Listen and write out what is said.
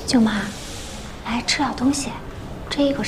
舅妈，来吃点东西，这一口